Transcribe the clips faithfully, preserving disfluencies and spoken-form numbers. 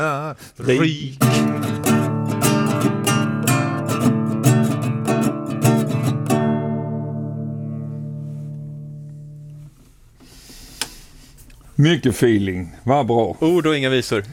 Rik. Mycket feeling, vad bra. Ord och inga visor.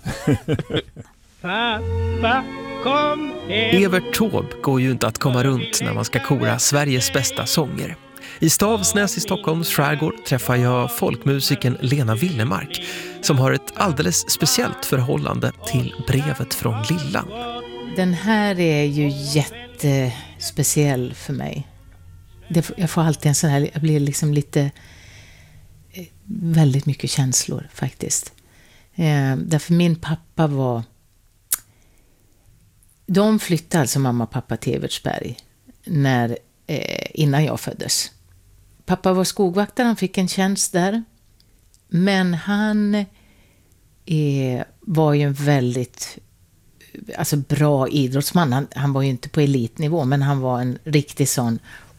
Pappa, kom hem. Evert Taube går ju inte att komma runt när man ska kora Sveriges bästa sånger. I Stavsnäs i Stockholms skärgård träffar jag folkmusiken Lena Willemark som har ett alldeles speciellt förhållande till brevet från Lillan. Den här är ju jättespeciell för mig. Det, jag får alltid en sån här, jag blir liksom lite, väldigt mycket känslor faktiskt. Eh, därför min pappa var, de flyttade alltså mamma och pappa till Evertsberg när, eh, innan jag föddes. Pappa var skogvaktare, han fick en tjänst där. Men han eh, var ju en väldigt alltså bra idrottsman. Han, han var ju inte på elitnivå, men han var en riktig sån.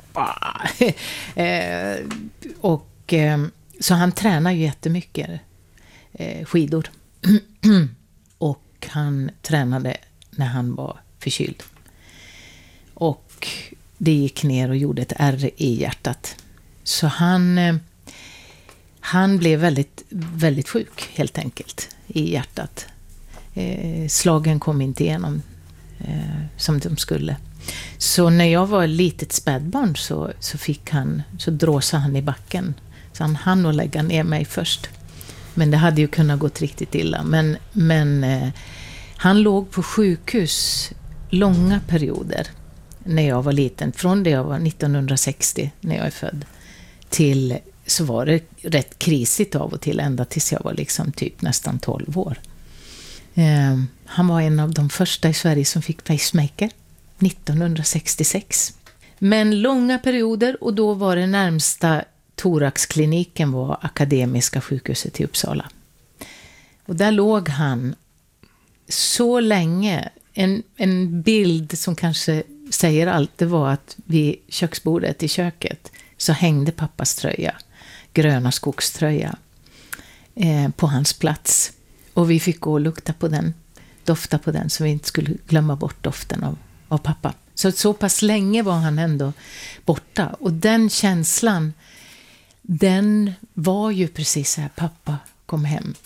eh, och eh, så han tränar ju jättemycket eh, skidor. Och han tränade när han var förkyld. Och det gick ner och gjorde ett ärr i hjärtat. Så han, eh, han blev väldigt, väldigt sjuk helt enkelt i hjärtat. Eh, slagen kom inte igenom eh, som de skulle. Så när jag var litet spädbarn så, så fick han, så dråsade han i backen. Så han hann att lägga ner mig först. Men det hade ju kunnat gått riktigt illa. Men, men eh, han låg på sjukhus långa perioder när jag var liten. Från det jag var nittonhundrasextio när jag är född till så var det rätt krisigt av och till ända tills jag var liksom typ nästan tolv år. Eh, han var en av de första i Sverige som fick pacemaker nittonhundrasextiosex. Men långa perioder och då var det närmsta thoraxkliniken var Akademiska sjukhuset i Uppsala. Och där låg han så länge. En, en bild som kanske säger allt, det var att vid köksbordet i köket så hängde pappas tröja, gröna skogströja, eh, på hans plats. Och vi fick gå och lukta på den, dofta på den så vi inte skulle glömma bort doften av, av pappa. Så så pass länge var han ändå borta. Och den känslan, den var ju precis så här, pappa kom hem.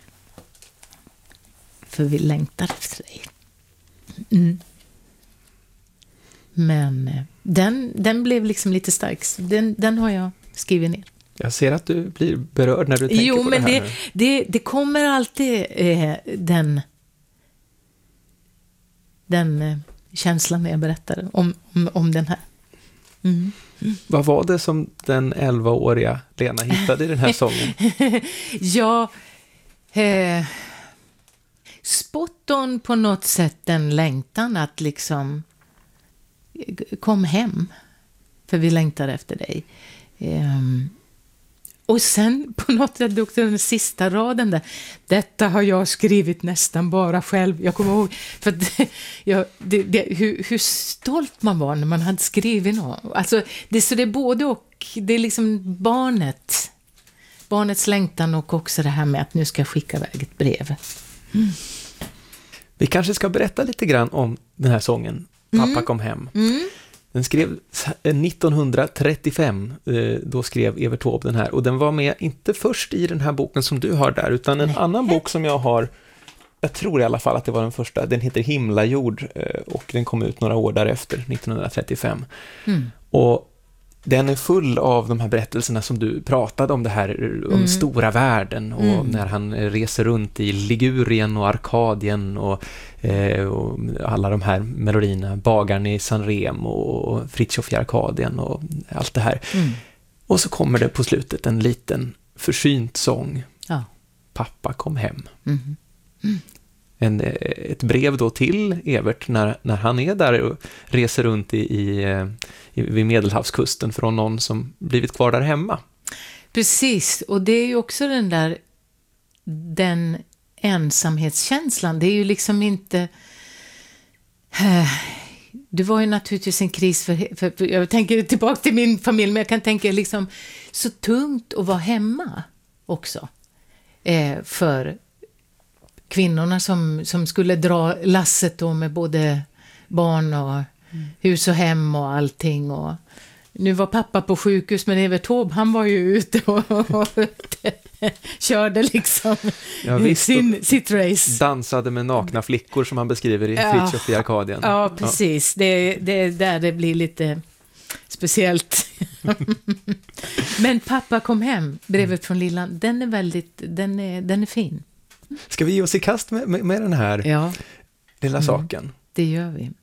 För vi längtar efter dig. Mm. Men den, den blev liksom lite stark. Den, den har jag skrivit ner. Jag ser att du blir berörd när du tänker jo, på men det här. Det, det, det kommer alltid eh, den, den eh, känslan när jag berättar om, om, om den här. Mm. Mm. Vad var det som den elvaåriga Lena hittade i den här sången? ja, eh, spot on på något sätt den längtan att liksom kom hem, för vi längtar efter dig. Eh, och sen på något sätt också den sista raden där, detta har jag skrivit nästan bara själv. Jag kommer ihåg, för det, ja, det, det, hur, hur stolt man var när man hade skrivit något. Alltså, det, så det är både och, det är liksom barnet, barnets längtan och också det här med att nu ska jag skicka iväg ett brev. Mm. Vi kanske ska berätta lite grann om den här sången, Pappa Mm. kom hem. Mm. Den skrev nittonhundratrettiofem, då skrev Evert Taube den här. Och den var med inte först i den här boken som du har där, utan en Nej. annan bok som jag har, jag tror i alla fall att det var den första, den heter Himlajord och den kom ut några år därefter, nittonhundratrettiofem. Mm. Och den är full av de här berättelserna som du pratade om, det här om mm. stora världen och mm. när han reser runt i Ligurien och Arkadien och, eh, och alla de här melodierna, Bagaren i Sanremo och Fritiof i Arkadien och allt det här. Mm. Och så kommer det på slutet en liten försynt sång. Ja. Pappa kom hem. Mm. Mm. En, ett brev då till Evert när, när han är där och reser runt i, i, i, vid Medelhavskusten från någon som blivit kvar där hemma. Precis, och det är ju också den där den ensamhetskänslan. Det är ju liksom inte... Det var ju naturligtvis en kris för, för, för jag tänker tillbaka till min familj, men jag kan tänka liksom så tungt att vara hemma också. Eh, för kvinnorna som, som skulle dra lasset då med både barn och mm. hus och hem och allting. Och nu var pappa på sjukhus, men Evert Taube, han var ju ute och, och körde liksom ja, visst, sin, sitt race. Dansade med nakna flickor som han beskriver i ja. Fritiof i Arkadien. Ja, precis. Ja. Det, det är där det blir lite speciellt. Men pappa kom hem, brevet från Lillan, den är väldigt, den är, den är fin. Ska vi ge oss i kast med, med, med den här ja. lilla mm. saken? Det gör vi.